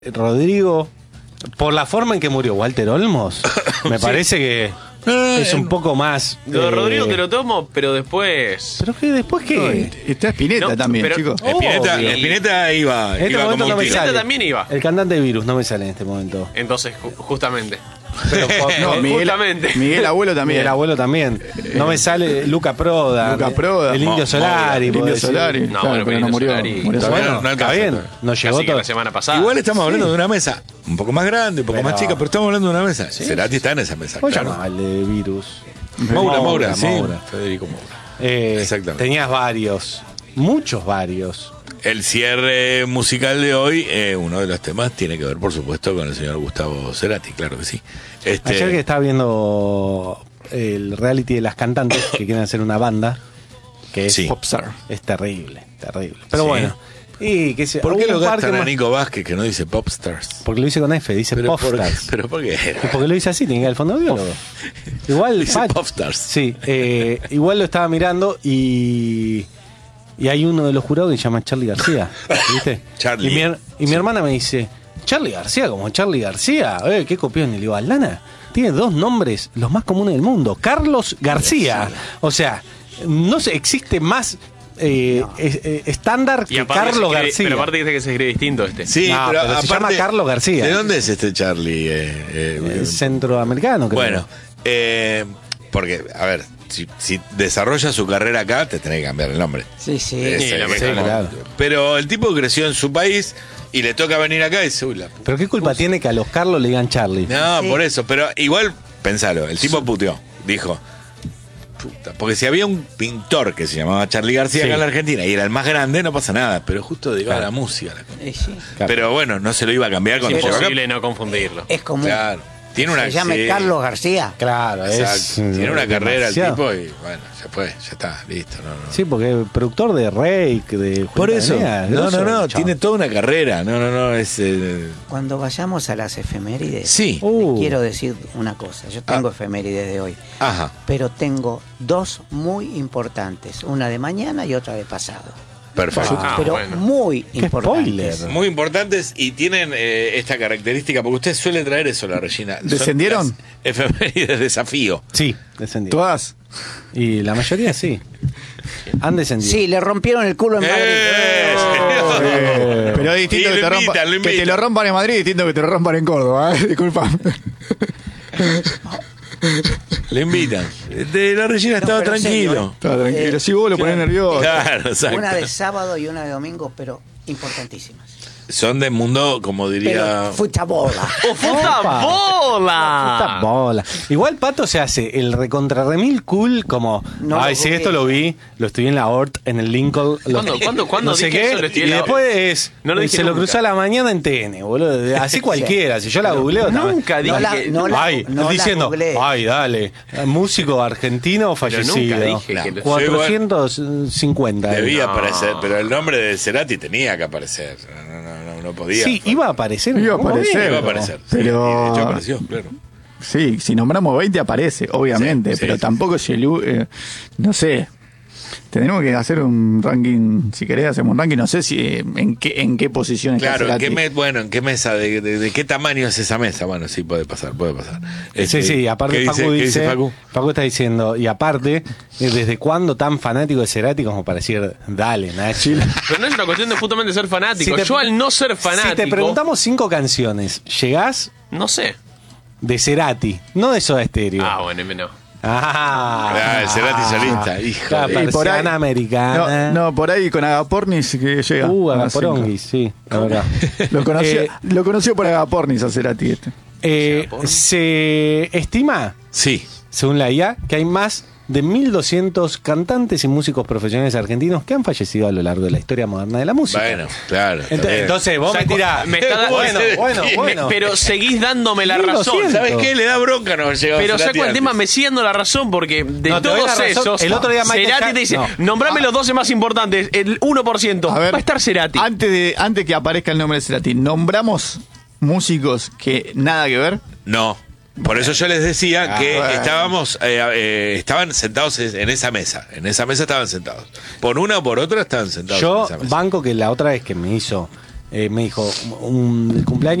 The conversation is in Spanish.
Rodrigo, por la forma en que murió Walter Olmos, me parece que es un poco más. Lo de Rodrigo te lo tomo, pero después. ¿Pero qué? ¿Después qué? Está Spinetta No, también, pero- chicos. Spinetta iba, En este iba momento como no un me tiro. sale. también iba. El cantante de Virus no me sale en este momento. Entonces, justamente. Pero No, justamente. Miguel Abuelo también. el abuelo también. No me sale Luca Prodan. Luca Prodan. El Indio Solari. El puedo Indio decir. Solari. No, claro, bueno, pero no Indio murió. Solari. Murió Todavía solo. no Está alcanza bien. todavía. Nos llegó Casi que todo. la semana pasada. Igual estamos hablando de una mesa un poco más grande, un poco más Pero- chica, pero estamos hablando de una mesa. Cerati está en esa mesa, ¿Cómo claro. llamaba el de Virus? Moura, sí. Moura. Federico Moura. Exactamente. Tenías varios. Muchos varios. El cierre musical de hoy, uno de los temas, tiene que ver, por supuesto, con el señor Gustavo Cerati, claro que sí. Ayer que estaba viendo el reality de las cantantes que quieren hacer una banda, que es Sí. Popstar. Es terrible, terrible. Pero Sí. bueno. Y que ¿Por qué hubo lo un par gastan que a más- Nico Vázquez que no dice Popstars? Porque lo hice con F, dice ¿Pero por qué? Popstars. ¿Pero por qué? Y porque lo hice así, tenía el fondo biólogo. Igual Dice Fach- Popstars. Sí, igual lo estaba mirando y hay uno de los jurados que se llama Charlie García, ¿viste? Charlie. Y mi hermana me dice, Charlie García, como Charlie García, qué copión. Y le digo, Aldana, tiene dos nombres los más comunes del mundo, Carlos García. O sea, no sé, existe más estándar Y que aparte Carlos se escribe- García. Pero aparte dice que se escribe distinto este. Sí, No, pero pero se aparte, llama Carlos García. ¿De dónde es este Charlie? Centroamericano, creo. Bueno, porque, a ver, si desarrolla su carrera acá, te tenés que cambiar el nombre. Sí, sí. la sí, claro. Pero el tipo creció en su país y le toca venir acá y dice, uy, la puta. Pero qué culpa tiene que a los Carlos le digan Charlie. No, Sí. por eso, pero igual, pensalo, el tipo puteó, dijo, puta, porque si había un pintor que se llamaba Charlie García Sí. acá en la Argentina y era el más grande, no pasa nada, pero justo dedicaba Claro. la música. La cosa. Sí. Claro. Pero bueno, no se lo iba a cambiar Es cuando llegó acá. imposible no confundirlo. Es común. Claro, tiene una... Se llama sí, Carlos García. Claro, exacto, es. tiene una carrera el demasiado. tipo y bueno, ya fue, ya está, listo. No. Sí, porque es productor de Rake, de Por Julieta eso, Venegas, no, grosso, chao. tiene toda una carrera, no, es... Cuando vayamos a las efemérides, Sí. les quiero decir una cosa. Yo tengo efemérides de hoy, Ajá, pero tengo dos muy importantes. Una de mañana y otra de pasado. perfecto. Pero bueno. muy Qué importantes. spoiler. Muy importantes y tienen esta característica, porque usted suele traer eso, la Regina. Son ¿Descendieron? las efemérides desafío. Sí, descendió. Todas. Y la mayoría sí. Han descendido. Sí, le rompieron el culo en Madrid. Pero es distinto Y que lo te, invitan, lo que te invitan. lo rompan en Madrid, distinto que te lo rompan en Córdoba. Disculpa. Le invitan. La Regina estaba pero tranquilo. serio, Está tranquilo. Si vos lo ponés nervioso. Claro, exacto. Una de sábado y una de domingo, pero importantísimas. Son de mundo, como diría... Pero futabola. ¡Oh, puta Opa. bola! Puta bola. Igual Pato se hace el recontrarremil cool como No ay, lo sí, googleé. esto lo vi, lo estudié en la Hort, en el Lincoln. ¿Cuándo no sé dije qué, eso? Lo estudié y en la después Hort. es, No lo dije se lo nunca. cruzó a la mañana en TN, boludo. Así cualquiera, si yo la googleo también. Nunca dije Ay, no la diciendo, googleé. ay, dale, músico argentino fallecido. nunca dije que lo- 450. Debía No. aparecer, pero el nombre de Cerati tenía que aparecer. No podía. Sí, iba a aparecer. Iba a ¿Cómo aparecer. Iba a aparecer. Sí, Pero- y de hecho apareció, claro. Sí, si nombramos 20 aparece, obviamente, Sí, pero sí, tampoco no sé. Tenemos que hacer un ranking, si querés hacemos un ranking, no sé si en qué posición está Claro, Cerati. ¿en qué mesa? ¿De qué tamaño es esa mesa? Bueno, sí, puede pasar. Sí, aparte ¿qué Facu ¿qué dice, Facu? Facu está diciendo, y aparte, ¿desde cuándo tan fanático de Cerati como para decir, dale, Nachi? Pero no es una cuestión de justamente ser fanático. Si te- Yo al no ser fanático. Si te preguntamos 5 canciones, ¿llegás No sé. de Cerati, no de Soda Stereo? Ah, bueno, no. Ah, el Cerati solista, hijo Claro, de- Y por ahí- persiana americana. No, por ahí con Agapornis que llega. a las Agaporonguis, sí, la verdad. cinco. Lo conoció por Agapornis a Cerati este. Se estima, Sí. según la IA, que hay más de 1.200 cantantes y músicos profesionales argentinos que han fallecido a lo largo de la historia moderna de la música. Bueno, claro. está bien. Entonces vos O sea, me tirás. me está da- Bueno. Pero seguís dándome la 1200. razón. ¿Sabes qué? Le da bronca no haber llegado Pero Cerati saco el tema, antes. me sigue dando la razón porque de No, te doy todos la razón. esos, El otro día Michael Cerati Jackson- te dice, no. nombrame los 12 más importantes, el 1%, A ver, va a estar Cerati. Antes que aparezca el nombre de Cerati, nombramos músicos que nada que ver. No. Por eso yo les decía que bueno. estaban sentados en esa mesa. En esa mesa estaban sentados. Por una o por otra estaban sentados en Yo esa mesa. banco que la otra vez que me hizo me dijo, el cumpleaños